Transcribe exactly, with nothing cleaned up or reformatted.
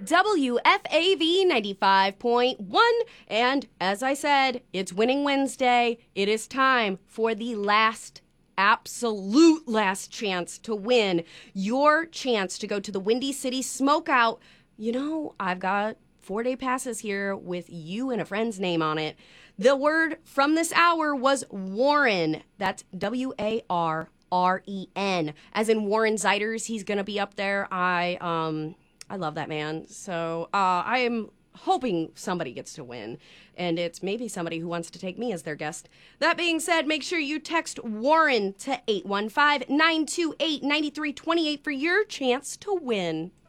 W F A V ninety-five point one. And as I said, it's Winning Wednesday. It is time for the last, absolute last chance to win. Your chance to go to the Windy City Smokeout. You know, I've got four-day passes here with you and a friend's name on it. The word from this hour was Warren. That's W A R R E N. As in Warren Zeiders, he's going to be up there. I um I love that man. So uh, I am hoping somebody gets to win. And it's maybe somebody who wants to take me as their guest. That being said, make sure you text Warren to eight one five, nine two eight, nine three two eight for your chance to win.